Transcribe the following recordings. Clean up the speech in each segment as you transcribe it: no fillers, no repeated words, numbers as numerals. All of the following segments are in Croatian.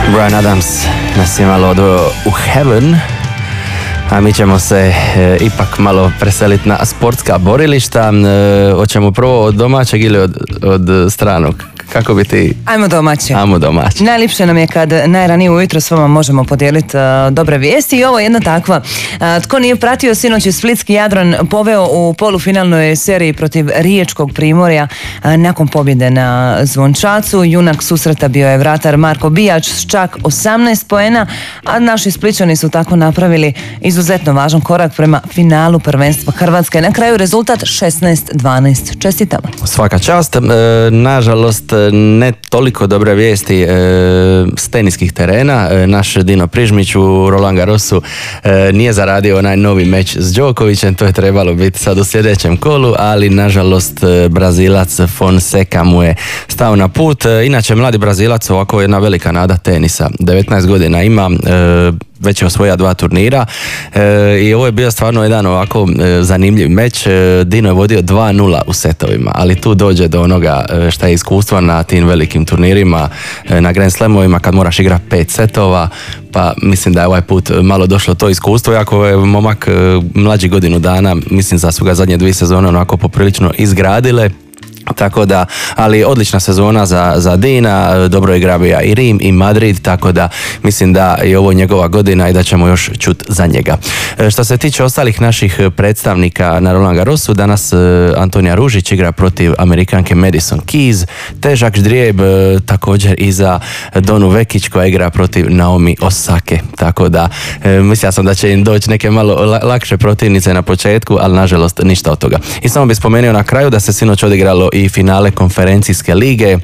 Bryan Adams nas je malo odveo u Heaven, a mi ćemo se ipak malo preseliti na sportska borilišta. Hoćemo prvo od domaćeg ili od stranog? Kako bi ti... Ajmo domaće. Ajmo domaće. Najljepše nam je kad najranije ujutro s vama možemo podijeliti dobre vijesti i ovo je jedna takva. Tko nije pratio, sinoć je splitski Jadran poveo u polufinalnoj seriji protiv riječkog Primorja nakon pobjede na Zvončacu. Junak susreta bio je vratar Marko Bijač s čak 18 poena, a naši Splićani su tako napravili izuzetno važan korak prema finalu prvenstva Hrvatske. Na kraju rezultat 16-12. Čestitamo. Svaka čast. Nažalost, ne toliko dobre vijesti s teniskih terena. Naš Dino Prižmić u Roland Garrosu nije zaradio onaj novi meč s Đokovićem, to je trebalo biti sad u sljedećem kolu, ali nažalost Brazilac Fonseca mu je stao na put. Inače, mladi Brazilac, ovako jedna velika nada tenisa, 19 godina ima, već je osvojio 2 turnira i ovo je bio stvarno jedan ovako zanimljiv meč. Dino je vodio 2-0 u setovima, ali tu dođe do onoga šta je iskustvo na tim velikim turnirima, na Grand Slamovima kad moraš igrati 5 setova, pa mislim da je ovaj put malo došlo to iskustvo, iako je momak mlađi godinu dana, mislim da su ga zadnje 2 sezone onako poprilično izgradile. Tako da, ali odlična sezona za Dina, dobro igra bija i Rim i Madrid, tako da mislim da je ovo njegova godina i da ćemo još čut za njega. Što se tiče ostalih naših predstavnika na Roland Garrosu, danas Antonija Ružić igra protiv Amerikanke Madison Keys, te Jacques Drieb također i za Donu Vekić koja igra protiv Naomi Osake, tako da mislio sam da će im doći neke malo lakše protivnice na početku, ali nažalost ništa od toga. I samo bih spomenuo na kraju da se sinoć odigralo i finale konferencijske lige,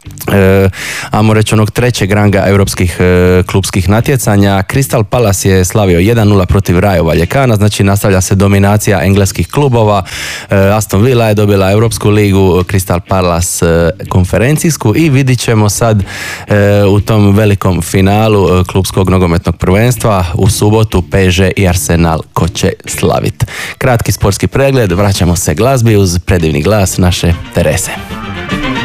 ajmo reći onog 3. ranga europskih klubskih natjecanja. Crystal Palace je slavio 1-0 protiv Rayo Vallecana, znači nastavlja se dominacija engleskih klubova. Aston Villa je dobila Europsku ligu, Crystal Palace konferencijsku i vidit ćemo sad u tom velikom finalu klubskog nogometnog prvenstva u subotu PSG i Arsenal ko će slaviti. Kratki sportski pregled, vraćamo se glazbi uz predivni glas naše Terese.